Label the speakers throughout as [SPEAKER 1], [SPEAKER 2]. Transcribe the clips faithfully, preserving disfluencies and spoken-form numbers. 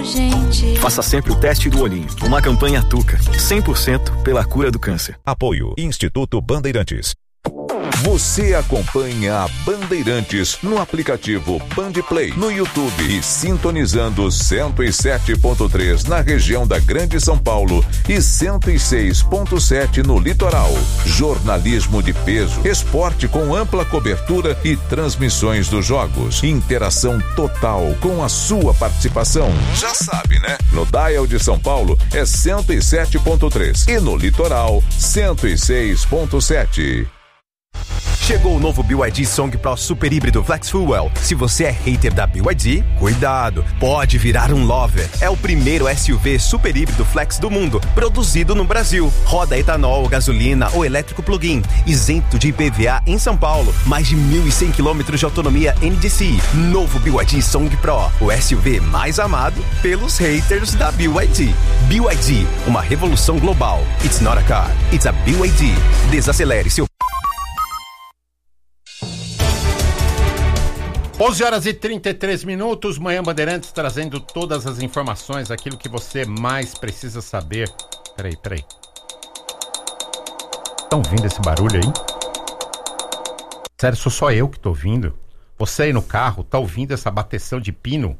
[SPEAKER 1] urgente.
[SPEAKER 2] Faça sempre o teste do olhinho. Uma campanha Tuca, cem por cento pela cura do câncer.
[SPEAKER 3] Apoio Instituto Bandeirantes. Você acompanha a Bandeirantes no aplicativo Bandplay, no YouTube e sintonizando cento e sete ponto três na região da Grande São Paulo e cento e seis ponto sete no litoral. Jornalismo de peso, esporte com ampla cobertura e transmissões dos jogos. Interação total com a sua participação. Já sabe, né? No Dial de São Paulo é cento e sete ponto três e no litoral cento e seis ponto sete.
[SPEAKER 4] Chegou o novo B Y D Song Pro Super Híbrido Flex Fuel. Se você é hater da B Y D, cuidado, pode virar um lover. É o primeiro S U V super híbrido flex do mundo, produzido no Brasil. Roda etanol, gasolina ou elétrico plug-in, isento de I P V A em São Paulo. Mais de mil e cem quilômetros de autonomia N D C I. Novo B Y D Song Pro, o S U V mais amado pelos haters da B Y D. B Y D, uma revolução global. It's not a car, it's a B Y D. Desacelere seu...
[SPEAKER 5] onze horas e trinta e três minutos, Manhã Bandeirantes trazendo todas as informações, aquilo que você mais precisa saber. Peraí, peraí. Estão ouvindo esse barulho aí? Sério, sou só eu que tô ouvindo? Você aí no carro, tá ouvindo essa bateção de pino?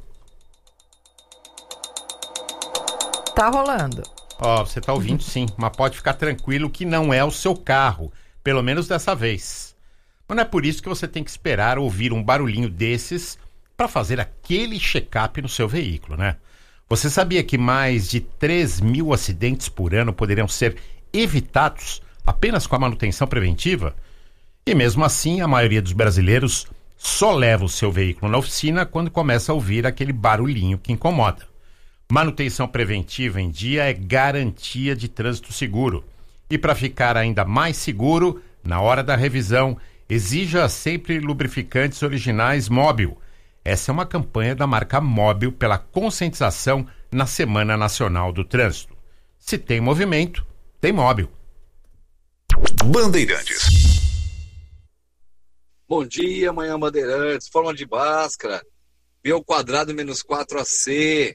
[SPEAKER 6] Tá rolando.
[SPEAKER 5] Ó, você tá ouvindo sim, mas pode ficar tranquilo que não é o seu carro, pelo menos dessa vez. Mas não é por isso que você tem que esperar ouvir um barulhinho desses para fazer aquele check-up no seu veículo, né? Você sabia que mais de três mil acidentes por ano poderiam ser evitados apenas com a manutenção preventiva? E mesmo assim, a maioria dos brasileiros só leva o seu veículo na oficina quando começa a ouvir aquele barulhinho que incomoda. Manutenção preventiva em dia é garantia de trânsito seguro. E para ficar ainda mais seguro, na hora da revisão, exija sempre lubrificantes originais Móbil. Essa é uma campanha da marca Móbil pela conscientização na Semana Nacional do Trânsito. Se tem movimento, tem Móbil.
[SPEAKER 3] Bandeirantes.
[SPEAKER 7] Bom dia, Manhã Bandeirantes. Fórmula de Bhaskara. B ao quadrado menos quatro A C.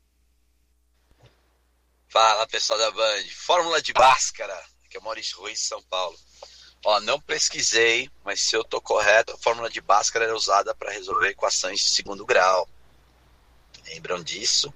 [SPEAKER 8] Fala, pessoal da Band. Fórmula de Bhaskara, que é Maurício Ruiz, São Paulo. Ó, não pesquisei, mas se eu tô correto, a fórmula de Bhaskara era usada para resolver equações de segundo grau. Lembram disso?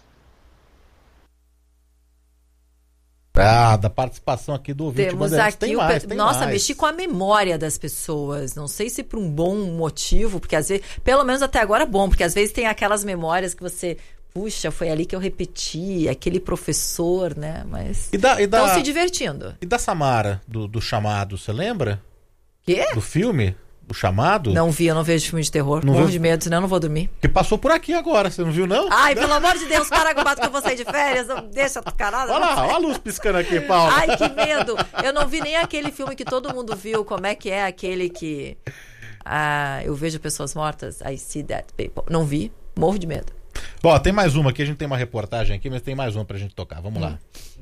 [SPEAKER 9] Ah, da participação aqui do ouvinte.
[SPEAKER 6] Temos
[SPEAKER 9] Bandeirantes.
[SPEAKER 6] aqui
[SPEAKER 9] Tem
[SPEAKER 6] o
[SPEAKER 9] mais,
[SPEAKER 6] pe...
[SPEAKER 9] tem
[SPEAKER 6] Nossa,
[SPEAKER 9] mais.
[SPEAKER 6] mexi com a memória das pessoas. Não sei se por um bom motivo, porque às vezes, pelo menos até agora é bom, porque às vezes tem aquelas memórias que você, puxa, foi ali que eu repeti, aquele professor, né? Mas
[SPEAKER 9] E da, e da...
[SPEAKER 6] estão se divertindo.
[SPEAKER 9] E da Samara, do, do Chamado, você lembra?
[SPEAKER 6] Quê?
[SPEAKER 9] Do filme? O Chamado?
[SPEAKER 6] Não vi, eu não vejo filme de terror.
[SPEAKER 9] Não
[SPEAKER 6] Morro
[SPEAKER 9] viu?
[SPEAKER 6] de medo, senão eu não vou dormir.
[SPEAKER 9] Que passou por aqui agora, você não viu, não?
[SPEAKER 6] Ai, pelo amor de Deus, para com o bato que eu vou sair de férias. Não deixa tu caralho.
[SPEAKER 9] Olha lá, olha a luz piscando aqui, Paulo.
[SPEAKER 6] Ai, que medo. Eu não vi nem aquele filme que todo mundo viu. Como é que é aquele que... Ah, eu vejo pessoas mortas. I see that people. Não vi. Morro de medo.
[SPEAKER 9] Bom, tem mais uma aqui. A gente tem uma reportagem aqui, mas tem mais uma pra gente tocar. Vamos lá.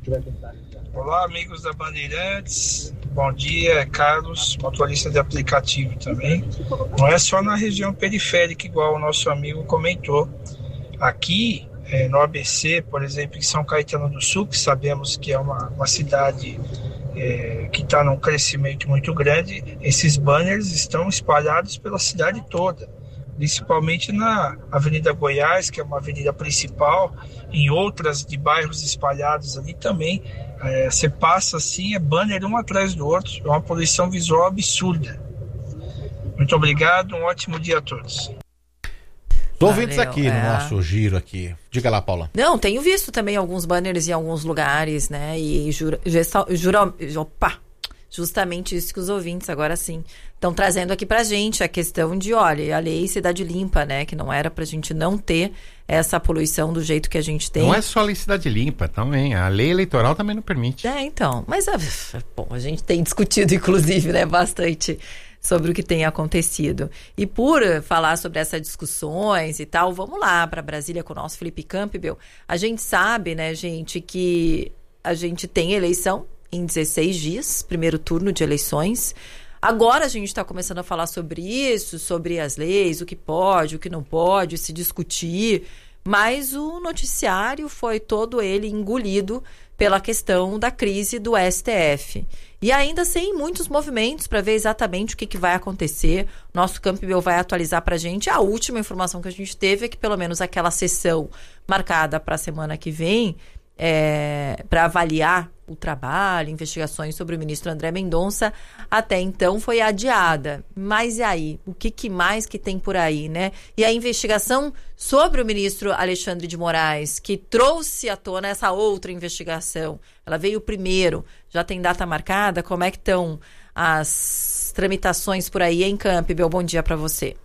[SPEAKER 10] Olá, amigos da Bandeirantes. Bom dia, é Carlos, motorista de aplicativo também. Não é só na região periférica, igual o nosso amigo comentou. Aqui, é, no A B C, por exemplo, em São Caetano do Sul, que sabemos que é uma, uma cidade é, que está num crescimento muito grande, esses banners estão espalhados pela cidade toda, principalmente na Avenida Goiás, que é uma avenida principal, em outras de bairros espalhados ali também. É, você passa assim, é banner um atrás do outro, é uma poluição visual absurda. Muito obrigado, um ótimo dia a todos.
[SPEAKER 9] Tô ouvintes
[SPEAKER 6] Valeu,
[SPEAKER 9] aqui
[SPEAKER 6] é.
[SPEAKER 9] no nosso giro aqui. Diga lá, Paula.
[SPEAKER 6] Não, tenho visto também alguns banners em alguns lugares, né? E jura, gesta, jura, opa, justamente isso que os ouvintes agora sim estão trazendo aqui pra gente, a questão de, olha, a lei Cidade Limpa, né? Que não era pra gente não ter essa poluição do jeito que a gente tem.
[SPEAKER 5] Não é só a lei Cidade Limpa também, a lei eleitoral também não permite.
[SPEAKER 6] É, então, mas a, bom, a gente tem discutido, inclusive, né, bastante sobre o que tem acontecido. E por falar sobre essas discussões e tal, vamos lá para Brasília com o nosso Felipe Campbell. A gente sabe, né, gente, que a gente tem eleição em dezesseis dias, primeiro turno de eleições. Agora a gente está começando a falar sobre isso, sobre as leis, o que pode, o que não pode, se discutir. mas o noticiário foi todo ele engolido pela questão da crise do S T F. E ainda sem muitos movimentos para ver exatamente o que, que vai acontecer. Nosso Campbell vai atualizar para a gente. A última informação que a gente teve é que pelo menos aquela sessão marcada para a semana que vem, é, para avaliar o trabalho, investigações sobre o ministro André Mendonça, até então foi adiada. Mas e aí? O que, que mais que tem por aí, né? E a investigação sobre o ministro Alexandre de Moraes, que trouxe à tona essa outra investigação. Ela veio primeiro, já tem data marcada? Como é que estão as tramitações por aí em Campbell? Bom dia para você.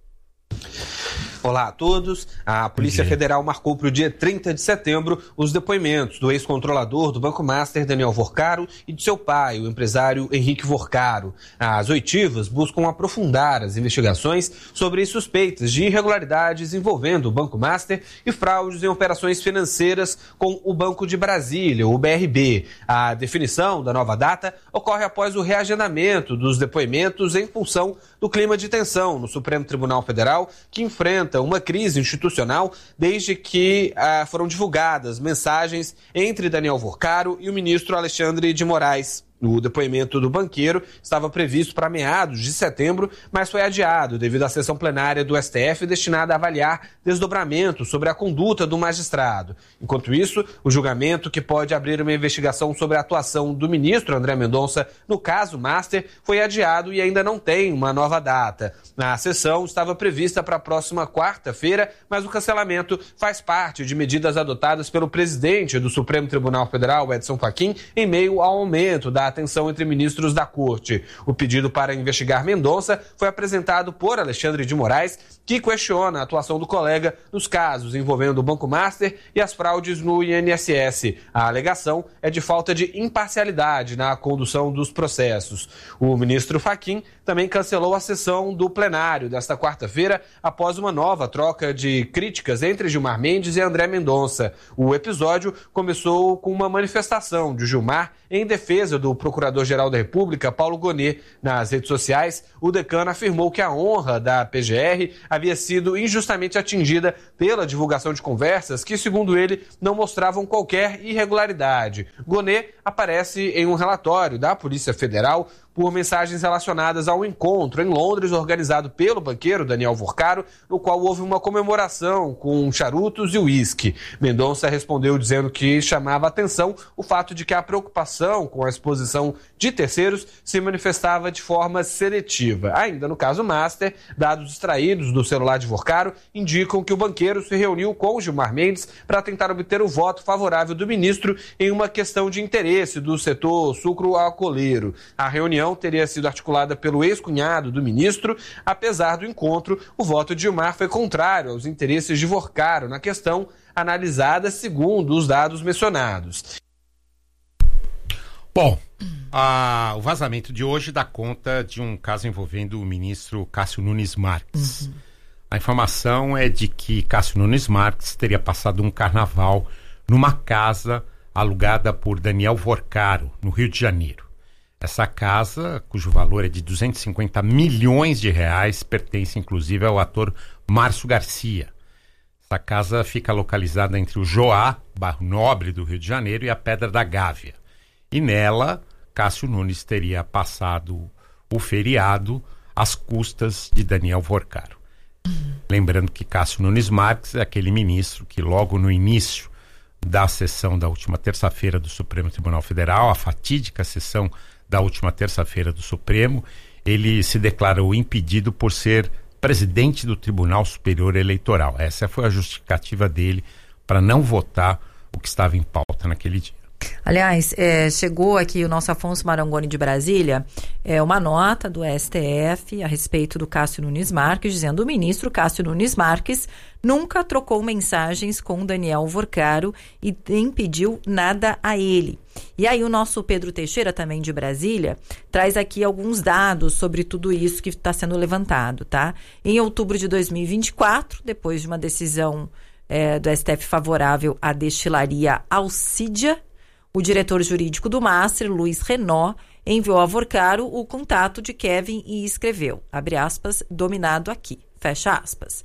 [SPEAKER 1] Olá a todos. A Polícia Federal marcou para o dia trinta de setembro os depoimentos do ex-controlador do Banco Master, Daniel Vorcaro, e de seu pai, o empresário Henrique Vorcaro. As oitivas buscam aprofundar as investigações sobre suspeitas de irregularidades envolvendo o Banco Master e fraudes em operações financeiras com o Banco de Brasília, o B R B. A definição da nova data ocorre após o reagendamento dos depoimentos em função do clima de tensão no Supremo Tribunal Federal, que enfrenta uma crise institucional desde que ah, foram divulgadas mensagens entre Daniel Vorcaro e o ministro Alexandre de Moraes. O depoimento do banqueiro estava previsto para meados de setembro, mas foi adiado devido à sessão plenária do S T F destinada a avaliar desdobramentos sobre a conduta do magistrado. Enquanto isso, o julgamento, que pode abrir uma investigação sobre a atuação do ministro André Mendonça no caso Master, foi adiado e ainda não tem uma nova data. A sessão estava prevista para a próxima quarta-feira, mas o cancelamento faz parte de medidas adotadas pelo presidente do Supremo Tribunal Federal, Edson Fachin, em meio ao aumento da atenção entre ministros da Corte. O pedido para investigar Mendonça foi apresentado por Alexandre de Moraes, que questiona a atuação do colega nos casos envolvendo o Banco Master e as fraudes no I N S S. A alegação é de falta de imparcialidade na condução dos processos. O ministro Fachin também cancelou a sessão do plenário desta quarta-feira após uma nova troca de críticas entre Gilmar Mendes e André Mendonça. O episódio começou com uma manifestação de Gilmar em defesa do Procurador-Geral da República, Paulo Gonet. Nas redes sociais, o decano afirmou que a honra da P G R havia sido injustamente atingida pela divulgação de conversas que, segundo ele, não mostravam qualquer irregularidade. Gonet aparece em um relatório da Polícia Federal por mensagens relacionadas ao encontro em Londres organizado pelo banqueiro Daniel Vorcaro, no qual houve uma comemoração com charutos e uísque. Mendonça respondeu dizendo que chamava a atenção o fato de que a preocupação com a exposição de terceiros se manifestava de forma seletiva. Ainda no caso Master, dados extraídos do celular de Vorcaro indicam que o banqueiro se reuniu com Gilmar Mendes para tentar obter o voto favorável do ministro em uma questão de interesse do setor sucro-alcooleiro. A reunião teria sido articulada pelo ex-cunhado do ministro. Apesar do encontro, o voto de Gilmar foi contrário aos interesses de Vorcaro na questão analisada segundo os dados mencionados.
[SPEAKER 5] Bom, a, o vazamento de hoje dá conta de um caso envolvendo o ministro Cássio Nunes Marques. Uhum. A informação é de que Cássio Nunes Marques teria passado um carnaval numa casa alugada por Daniel Vorcaro, no Rio de Janeiro. Essa casa, cujo valor é de duzentos e cinquenta milhões de reais, pertence inclusive ao ator Márcio Garcia. Essa casa fica localizada entre o Joá, bairro Nobre do Rio de Janeiro, e a Pedra da Gávea. E nela, Cássio Nunes teria passado o feriado às custas de Daniel Vorcaro. Uhum. Lembrando que Cássio Nunes Marques é aquele ministro que logo no início da sessão da última terça-feira do Supremo Tribunal Federal, a fatídica sessão da última terça-feira do Supremo, ele se declarou impedido por ser presidente do Tribunal Superior Eleitoral. Essa foi a justificativa dele para não votar o que estava em pauta naquele dia.
[SPEAKER 6] Aliás, é, chegou aqui o nosso Afonso Marangoni de Brasília, é, uma nota do S T F a respeito do Cássio Nunes Marques, dizendo: o ministro Cássio Nunes Marques nunca trocou mensagens com Daniel Vorcaro e nem pediu nada a ele. E aí o nosso Pedro Teixeira, também de Brasília, traz aqui alguns dados sobre tudo isso que está sendo levantado, tá? Em outubro de dois mil e vinte e quatro, depois de uma decisão é, do S T F favorável à destilaria Alcídia, o diretor jurídico do Master, Luiz Renault, enviou a Vorcaro o contato de Kevin e escreveu, abre aspas, dominado aqui, fecha aspas.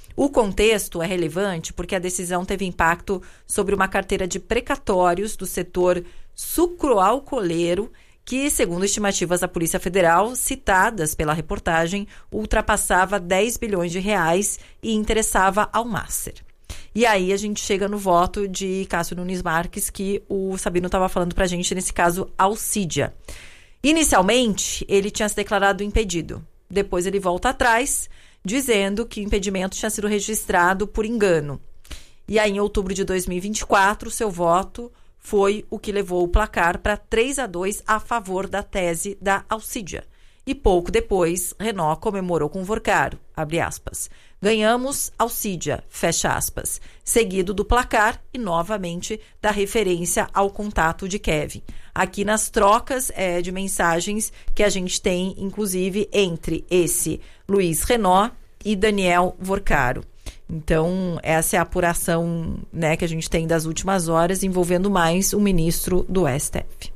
[SPEAKER 6] O contexto é relevante porque a decisão teve impacto sobre uma carteira de precatórios do setor sucroalcooleiro que, segundo estimativas da Polícia Federal, citadas pela reportagem, ultrapassava dez bilhões de reais e interessava ao Master. E aí a gente chega no voto de Cássio Nunes Marques, que o Sabino estava falando para a gente, nesse caso, Alcídia. Inicialmente, ele tinha se declarado impedido. Depois ele volta atrás, dizendo que o impedimento tinha sido registrado por engano. E aí, em outubro de dois mil e vinte e quatro, seu voto foi o que levou o placar para três a dois a favor da tese da Alcídia. E pouco depois, Renault comemorou com Vorcaro, abre aspas. Ganhamos Alcídia, fecha aspas. Seguido do placar e, novamente, da referência ao contato de Kevin. Aqui nas trocas é, de mensagens que a gente tem, inclusive, entre esse Luiz Renault e Daniel Vorcaro. Então, essa é a apuração, né, que a gente tem das últimas horas, envolvendo mais o ministro do S T F.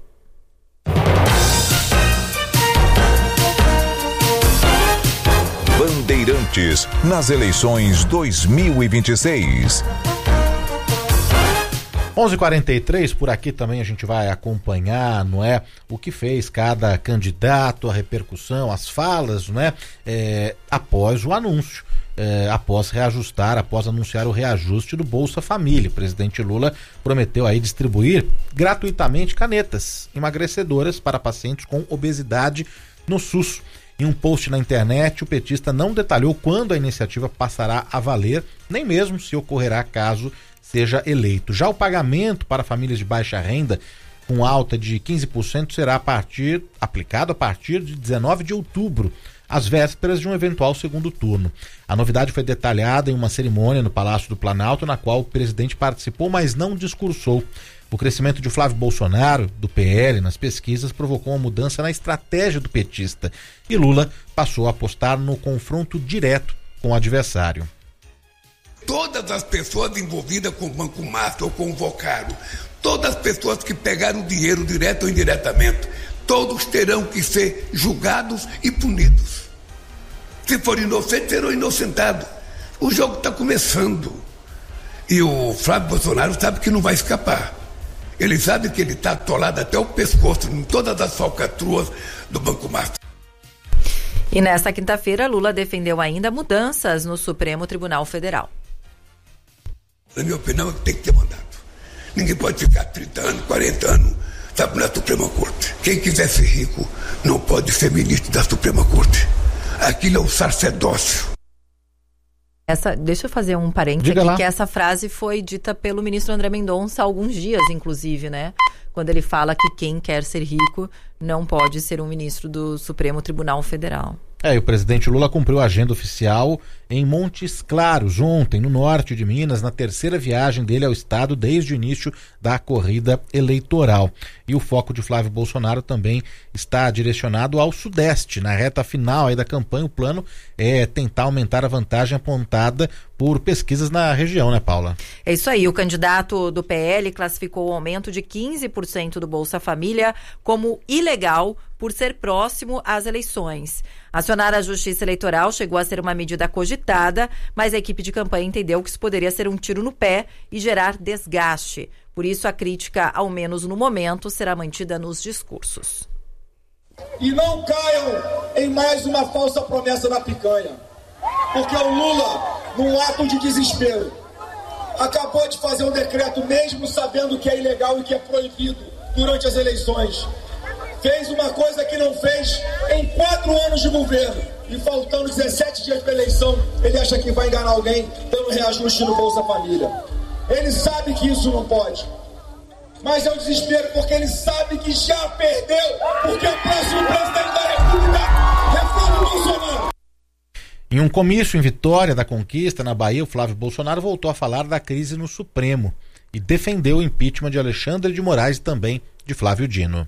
[SPEAKER 3] Bandeirantes nas eleições dois mil e vinte e seis.
[SPEAKER 9] onze e quarenta e três, por aqui também a gente vai acompanhar, não é, o que fez cada candidato, a repercussão, as falas, não é, é após o anúncio. É, após reajustar, após anunciar o reajuste do Bolsa Família. O presidente Lula prometeu aí distribuir gratuitamente canetas emagrecedoras para pacientes com obesidade no SUS. Em um post na internet, o petista não detalhou quando a iniciativa passará a valer, nem mesmo se ocorrerá caso seja eleito. Já o pagamento para famílias de baixa renda com alta de quinze por cento será a partir, aplicado a partir de dezenove de outubro, às vésperas de um eventual segundo turno. A novidade foi detalhada em uma cerimônia no Palácio do Planalto, na qual o presidente participou, mas não discursou. O crescimento de Flávio Bolsonaro, do P L, nas pesquisas, provocou uma mudança na estratégia do petista. E Lula passou a apostar no confronto direto com o adversário.
[SPEAKER 11] Todas as pessoas envolvidas com o Banco Master ou com o Vorcaro, todas as pessoas que pegaram dinheiro direto ou indiretamente, todos terão que ser julgados e punidos. Se for inocente, serão inocentados. O jogo está começando. E o Flávio Bolsonaro sabe que não vai escapar. Ele sabe que ele está atolado até o pescoço em todas as falcatruas do Banco Master.
[SPEAKER 6] E nesta quinta-feira, Lula defendeu ainda mudanças no Supremo Tribunal Federal.
[SPEAKER 11] Na minha opinião, tem que ter mandato. Ninguém pode ficar trinta anos, quarenta anos, sabe, na Suprema Corte. Quem quiser ser rico não pode ser ministro da Suprema Corte. Aquilo é um sacerdócio.
[SPEAKER 6] Essa, deixa eu fazer um parênteses
[SPEAKER 9] Diga
[SPEAKER 6] aqui,
[SPEAKER 9] lá.
[SPEAKER 6] que essa frase foi dita pelo ministro André Mendonça há alguns dias, inclusive, né? Quando ele fala que quem quer ser rico não pode ser um ministro do Supremo Tribunal Federal.
[SPEAKER 9] É, e o presidente Lula cumpriu a agenda oficial em Montes Claros, ontem, no norte de Minas, na terceira viagem dele ao estado desde o início da corrida eleitoral. E o foco de Flávio Bolsonaro também está direcionado ao sudeste. Na reta final aí da campanha, o plano é tentar aumentar a vantagem apontada por pesquisas na região, né, Paula?
[SPEAKER 6] É isso aí, o candidato do P L classificou o aumento de quinze por cento do Bolsa Família como ilegal por ser próximo às eleições. Acionar a Justiça Eleitoral chegou a ser uma medida cogitada, mas a equipe de campanha entendeu que isso poderia ser um tiro no pé e gerar desgaste. Por isso, a crítica, ao menos no momento, será mantida nos discursos.
[SPEAKER 12] E não caiam em mais uma falsa promessa da picanha, porque o Lula, num ato de desespero, acabou de fazer um decreto mesmo sabendo que é ilegal e que é proibido durante as eleições. Fez uma coisa que não fez em quatro anos de governo. E faltando dezessete dias para a eleição, ele acha que vai enganar alguém dando reajuste no Bolsa Família. Ele sabe que isso não pode. Mas é um desespero porque ele sabe que já perdeu, porque o próximo presidente da República é Flávio Bolsonaro.
[SPEAKER 9] Em um comício em Vitória da Conquista, na Bahia, o Flávio Bolsonaro voltou a falar da crise no Supremo e defendeu o impeachment de Alexandre de Moraes e também de Flávio Dino.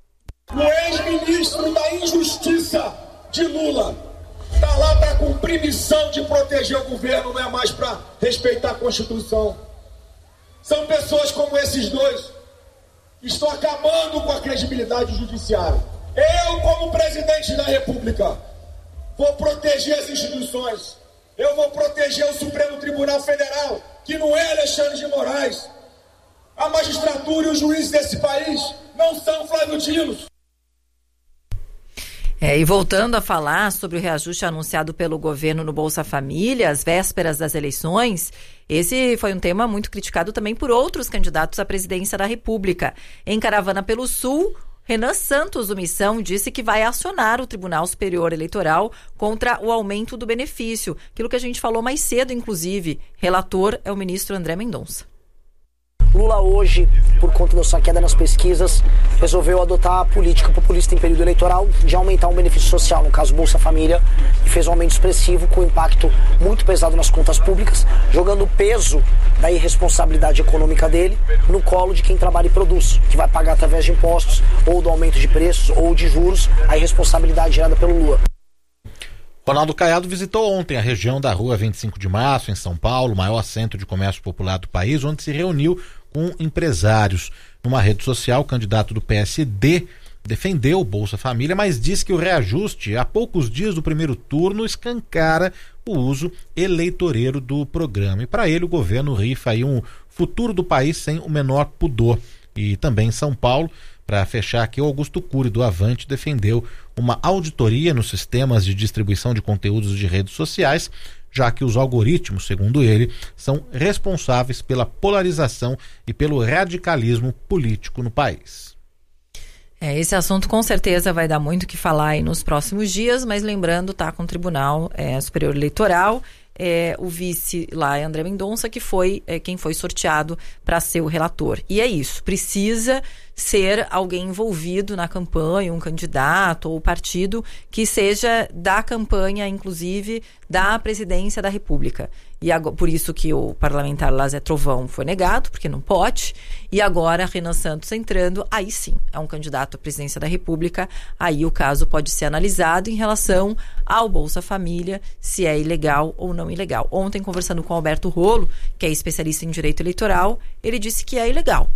[SPEAKER 12] O ex-ministro da Injustiça de Lula está lá para cumprir missão de proteger o governo, não é mais para respeitar a Constituição. São pessoas como esses dois que estão acabando com a credibilidade do judiciário. Eu, como presidente da República, vou proteger as instituições, Eu vou proteger o Supremo Tribunal Federal, que não é Alexandre de Moraes. A magistratura e os juízes desse país não são Flávio Dino.
[SPEAKER 6] É, e voltando a falar sobre o reajuste anunciado pelo governo no Bolsa Família, às vésperas das eleições, esse foi um tema muito criticado também por outros candidatos à presidência da República. Em Caravana pelo Sul, Renan Santos, do Missão, disse que vai acionar o Tribunal Superior Eleitoral contra o aumento do benefício. Aquilo que a gente falou mais cedo, inclusive. Relator é o ministro André Mendonça.
[SPEAKER 13] Lula hoje, por conta da sua queda nas pesquisas, resolveu adotar a política populista em período eleitoral de aumentar um benefício social, no caso Bolsa Família, e fez um aumento expressivo com impacto muito pesado nas contas públicas, jogando o peso da irresponsabilidade econômica dele no colo de quem trabalha e produz, que vai pagar através de impostos, ou do aumento de preços, ou de juros, a irresponsabilidade gerada pelo Lula.
[SPEAKER 9] Ronaldo Caiado visitou ontem a região da Rua vinte e cinco de março, em São Paulo, maior centro de comércio popular do país, onde se reuniu com empresários. Numa rede social, o candidato do P S D defendeu o Bolsa Família, mas disse que o reajuste, a poucos dias do primeiro turno, escancara o uso eleitoreiro do programa. E para ele, o governo rifa aí um futuro do país sem o menor pudor. E também em São Paulo, para fechar aqui, o Augusto Cury, do Avante, defendeu uma auditoria nos sistemas de distribuição de conteúdos de redes sociais, já que os algoritmos, segundo ele, são responsáveis pela polarização e pelo radicalismo político no país.
[SPEAKER 6] É, esse assunto com certeza vai dar muito o que falar aí nos próximos dias, mas lembrando, tá com o Tribunal é, Superior Eleitoral, é, o vice lá é André Mendonça, que foi é, quem foi sorteado para ser o relator. E é isso, precisa ser alguém envolvido na campanha, um candidato ou partido que seja da campanha, inclusive, da presidência da República. E agora, por isso que o parlamentar Lázaro Trovão foi negado, porque não pode, e agora Renan Santos entrando, aí sim, é um candidato à presidência da República, aí o caso pode ser analisado em relação ao Bolsa Família, se é ilegal ou não ilegal. Ontem, conversando com o Alberto Rolo, que é especialista em direito eleitoral, ele disse que é ilegal.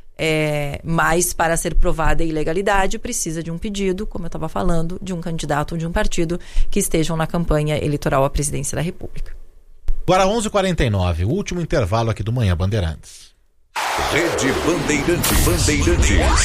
[SPEAKER 6] É, mas para ser provada a ilegalidade precisa de um pedido, como eu estava falando, de um candidato ou de um partido que estejam na campanha eleitoral à presidência da República.
[SPEAKER 9] Agora onze e quarenta e nove, o último intervalo aqui do Manhã Bandeirantes.
[SPEAKER 3] Rede Bandeirantes. Bandeirantes.